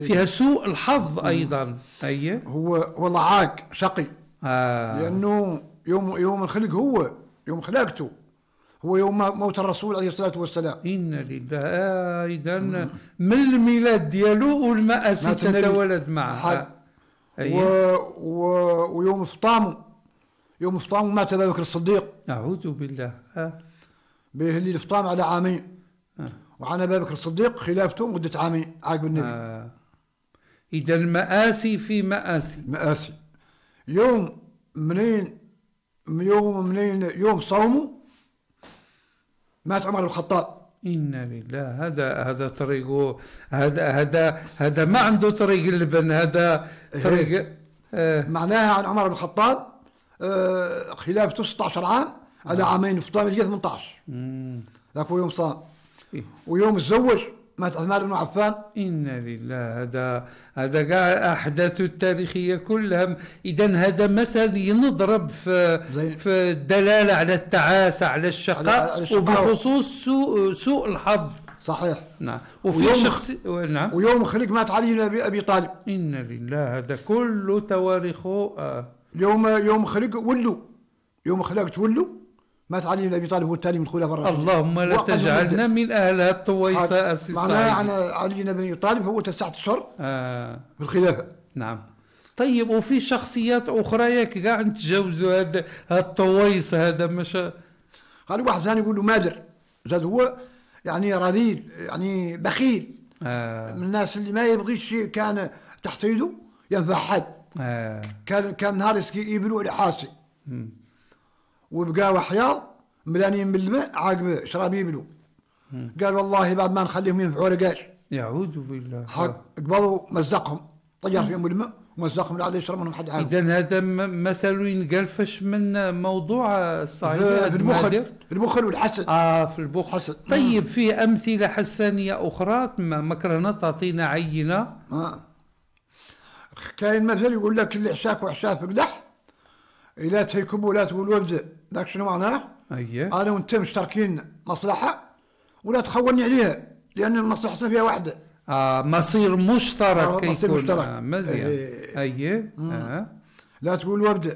فيها سوء الحظ أيضا. أيه هو ضعاق شقي. لأنه يوم الخلق هو يوم خلقته هو يوم موت الرسول عليه الصلاة والسلام. إن لله. إذا من الميلاد ديالو والمآسي تتولد معه. ويوم فطامه مات أبا بكر الصديق. أعوذ بالله. به اللي الفطام على عامين. وعن أبا بكر الصديق خلافته مدة عامين عقب النبي. إذا المآسي في مآسي. يوم صومه مات عمر بن الخطاب. إن لله. هذا طريقه. هذا ما عنده طريق اللبن. هذا طريق. معناها عن عمر بن الخطاب خلافته 16 عام على عامين فطام الجيل 18. ذاك هو يوم صام. ويوم الزوج مات عثمان بن عفان. إن لله. هذا كاع أحداث التاريخية كلها. إذا هذا مثل ينضرب في الدلالة على التعاسة على الشقاء وبخصوص سوء الحظ. صحيح. نعم. وفي نعم. ويوم خلق مات علي بن أبي طالب. إن لله. هذا كله تواريخه. يوم خلق يوم خلقت مات علي بن أبي طالب هو التالي من الخلفاء الراشدين. اللهم لا تجعلنا من أهل الطويسة. معناها علي بن أبي طالب هو 9 أشهر في الخلافة. نعم. طيب وفي شخصيات أخرى ياك قاعد نتجاوزوا هذا الطويسة. هذا مش قال واحد ثاني يقول له مادر زاد هو يعني رذيل يعني بخيل. من الناس اللي ما يبغيش شيء كان تحت يده ينفع حد. كان نهار يسقي إبله لحاسي وبقى وحياض ملانين بالماء عاقب شراب يبلو. قال والله بعد ما نخليهم ينفعوا رقاش. يعوذ بالله. قبضوا مزقهم طير فيهم الماء ومزقهم لا يشرب منهم حد عارف. إذا هذا مثل ينقلفش من موضوع الصعيدة البخل والحسد. في البخل. طيب في أمثلة حسانية أخرى مكرنا تعطينا عينة. كاين مثل يقول لك اللي حشاك وحشاك بقدح إلا تهيكب ولا تقول وابدأ. ذاك شنو معناه؟ أنا وأنت مشتركين مصلحة ولا تخوني عليها لأن المصلحة فيها واحدة. مصير مشترك. مصير مشترك. مزيان. لا تقول وابدأ.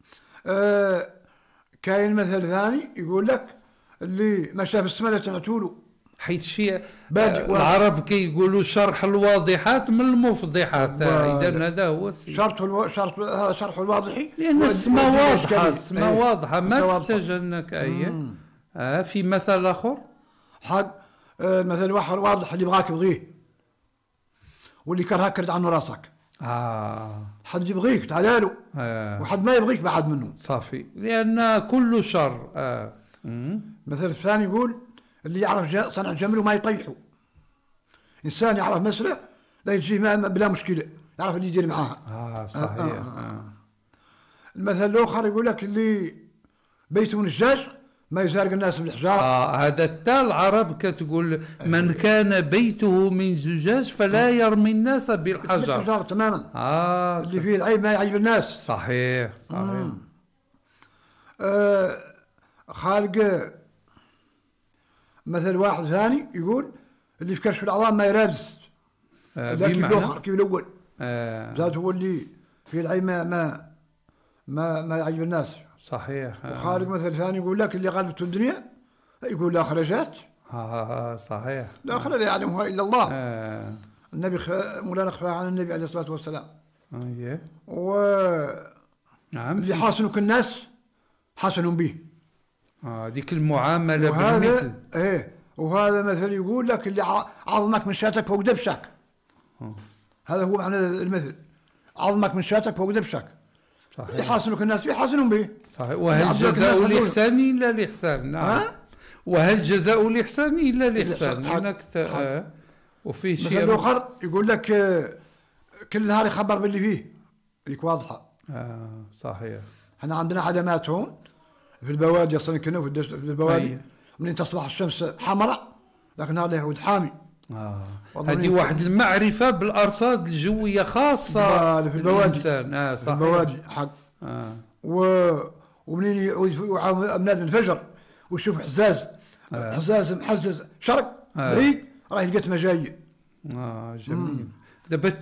كاين مثل ثاني يقول لك اللي ما شاف السماء لا تنعتوله. حيث شيء العرب كي يقولوا شرح الواضحات من المفضحات. إذا هذا هو شرح الواضح لأن السماء واضحة ما تحتاج أنك في مثل آخر حق مثل واحد واضح اللي بغاك بغيه واللي كرهك كرد عنه راسك. حد يبغيك تعال له وحد ما يبغيك بعد منه صافي لأن كل شر. مثل الثاني يقول اللي يعرف صنع جمل وما يطيحه. إنسان يعرف مسرع لا يجيه بلا مشكلة يعرف اللي يجري معاها. صحيح. المثل الآخر يقول لك اللي بيته من الزجاج ما يزارق الناس بالحجار. هذا تا العرب كتقول من كان بيته من زجاج فلا يرمي الناس بالحجر. بالحجر تماما. اللي فيه العيب ما يعيب الناس. صحيح. خالق مثل واحد ثاني يقول اللي في كشف العظام ما يرادس. لكن الآخر كيف الأول ذات هو اللي فيه العيب ما يعيب الناس. صحيح. وخالق مثل ثاني يقول لك اللي غلبته الدنيا يقول الآخرة جات. صحيح. الآخرة لا يعلمها إلا الله. النبي مولانا خفى عن النبي عليه الصلاة والسلام. نعم. اللي حاسنك الناس حسن به. ديك المعاملة بالمثل. وهذا مثل يقول لك اللي عظمك من شاتك فوق دبشك. هذا هو معنى المثل عظمك من شاتك فوق دبشك. صحيح. اللي حاسنك الناس به حاسن به. صحيح. وهل جزاء الإحسان إلا الإحسان. نعم. وهل جزاء الإحسان إلا الإحسان. وفي شيء مثل آخر يقول لك كل نهار يخبر باللي فيه هيك واضحة. صحيح. احنا عندنا علامات هون في البوادي اصلا كنا في البوادي منين تصبح الشمس حمراء لكن هذا يهود حامي. هذه واحد المعرفة بالأرصاد الجوية خاصة في البوادي. صحيح. في البوادي حق. ومنين يعاون أبناء من الفجر ويشوف حزاز محزز شرق بعيد راح يلقى ما جاي. جميل. دابا